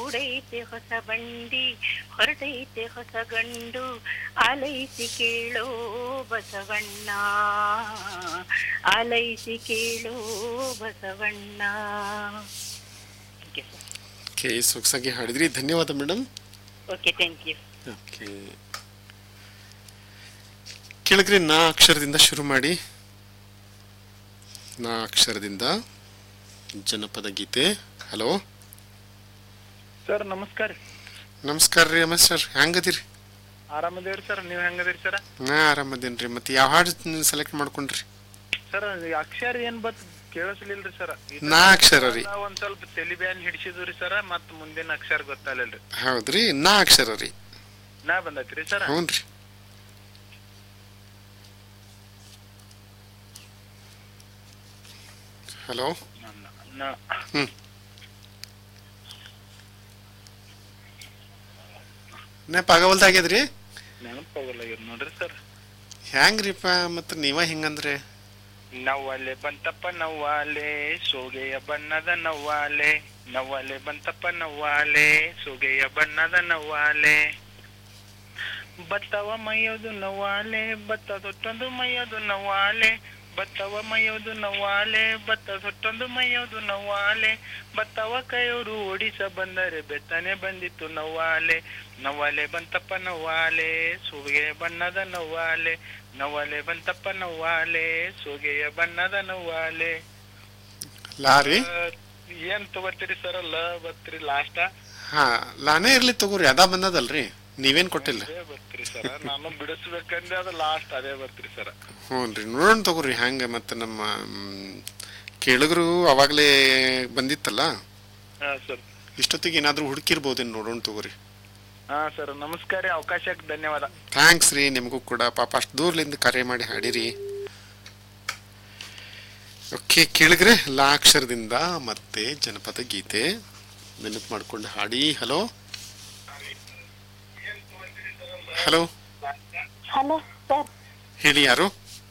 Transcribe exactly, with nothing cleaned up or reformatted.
ಕೂಡೈತೆ ಹೊಸ ಬಂಡಿ ಹೊರಟೈತೆ ಹೊಸ ಗಂಡು ಆಲೈಸಿ ಕೇಳೋ ಬಸವಣ್ಣ ಆಲೈಸಿ ಕೇಳೋ ಬಸವಣ್ಣ. ಓಕೆ, ಸೊಗಸಾಗಿ ಹಾಡಿದ್ರಿ, ಧನ್ಯವಾದ madam. Okay, thank you. Okay, ಕೆಳಗ್ರೆ ನಾ ಅಕ್ಷರದಿಂದ ಶುರು ಮಾಡಿ. ನಾ ಅಕ್ಷರದಿಂದ ಜನಪದ ಗೀತೆ. ಹಲೋ ಸರ್, ನಮಸ್ಕಾರ. ನಮಸ್ಕಾರ ರೀ ರಮೇಶ್ ಸರ್, ಹೆಂಗದಿರಿ? ಆರಾಮದೇವ್ರಿ ಸರ್, ನೀವ್ ಹೆಂಗದಿರಿ ಸರ್? ನಾ ಆರಾಮದೇನ್ರಿ. ಮತ್ತೆ ಯಾವ ಹಾಡು ಸೆಲೆಕ್ಟ್ ಮಾಡ್ಕೊಂಡ್ರಿ ಸರ್? ಅಕ್ಷರ ಏನ್ ಬತ್ ಕೇಳಿಸ್ಲಿಲ್ರಿ ಸರ್. ನಾ ಅಕ್ಷರ ರೀ. ಒಂದ್ ಸ್ವಲ್ಪ ತಲಿ ಬ್ಯಾನ್ ಹಿಡಿಸಿದ್ರಿ ಸರ್, ಮತ್ ಮುಂದಿನ ಅಕ್ಷರ ಗೊತ್ತಾಗಲ್ರಿ. ಹೌದ್ರಿ, ನಾ ಅಕ್ಷರ ರೀ. ನಾ ಬಂದೈತ್ರಿ ಸರ್. ಹ್ಞೂನ್ರಿ. ಹಲೋ. ಹ್ಮ್ ನೆನಪಾಗವಲ್ದಾಗ್ಯದ್ರಿ? ನೆನಪಾಗಲ್ಲಾಗ್ಯದ ನೋಡ್ರಿ ಸರ್. ಹೆಂಗ್ರಿಪ್ಪ ಮತ್ತ ನೀವ ಹಿಂಗಂದ್ರೆ? ನವ್ವಾಲೆ ಬಂತಪ್ಪ ನವ್ವಾಲೆ ಸೋಗೆಯ ಬಣ್ಣದ ನವ್ವಾಲೆ, ನವ್ವಾಲೆ ಬಂತಪ್ಪ ನವ್ವಾಲೆ ಸೋಗೆಯ ಬಣ್ಣದ ನವ್ವಾಲೆ, ಭತ್ತವ ಮೈಯೋದು ನವ್ವಾಲೆ ಭತ್ತ ತೊಟ್ಟೊಂದು ಮೈಯೋದು ನವ್ವಾಲೆ, ಭತ್ತವ ಮೈಯೋದು ನವ್ವಾಲೆ ಭತ್ತ ತೊಟ್ಟೊಂದು ಮೈಯೋದು ನವ್ವಾಲೆ, ಭತ್ತವ ಕೈಯೋರು ಓಡಿಸ ಬಂದರೆ ಬೆತ್ತನೆ ಬಂದಿತ್ತು ನವ್ವಾಲೆ, ನವ್ವಾಲೆ ಬಂತಪ್ಪ ನವ್ವಾಲೆ ಸೋಗೆಯ ಬಣ್ಣದ ನವ್ವಾಲೆ, ನವ್ವಾಲೆ ಬಂತಪ್ಪ ನವ್ವಾಲೆ ಸೋಗೆಯ ಬಣ್ಣದ ನವ್ವಾಲೆ. ಲಾರಿ ಏನ್ ತಗೋತೀರಿ ಸರ್? ಲ ಬತ್ರಿ ಲಾಸ್ಟ್. ಹಾ, ಲಾನೇ ಇರ್ಲಿ ತಗೋರಿ, ಅದ ಬಂದದಲ್ರಿ, ನೀವೇನ್ ಕೊಟ್ಟಿಲ್ಲ. ಬರ್ತೀರಿ ಸರ್, ನಾನು ಬಿಡಿಸ್ಬೇಕಂದ್ರೆ ಅದು ಲಾಸ್ಟ್ ಅದೇ ಬರ್ತೀರಿ ಸರ್. ಹ್ಞೂನ್ರಿ, ನೋಡೋಣ ತಗೋರಿ ಹಂಗ. ಮತ್ತೆ ನಮ್ಮ ಕೇಳಿದ್ರು ಅವಾಗ್ಲೇ ಬಂದಿತ್ತಲ್ಲ. ಹಾ ಸರ್, ಇಷ್ಟೊತ್ತಿಗೆ ಏನಾದ್ರೂ ಹುಡುಕಿರ್ಬೋದೇನು, ನೋಡೋಣ ತಗೋರಿ. ಹಾ ಸರ್, ನಮಸ್ಕಾರ, ಅವಕಾಶಕ್ಕೆ ಧನ್ಯವಾದ. ಥ್ಯಾಂಕ್ಸ್ ರೀ, ನಿಮಗೂ ಕೂಡ. ಪಾಪ ಅಷ್ಟು ದೂರ್ಲಿಂದ ಕರೆ ಮಾಡಿ ಹಾಡಿರಿ. ಓಕೆ, ಕೇಳಿದ್ರೆ ಲಾ ಅಕ್ಷರದಿಂದ ಮತ್ತೆ ಜನಪದ ಗೀತೆ ನೆನಪು ಮಾಡ್ಕೊಂಡು ಹಾಡಿ. ಹಲೋ ಹಲೋ ಹಲೋ ಸರ್, ಹೇಳಿ, ಯಾರು?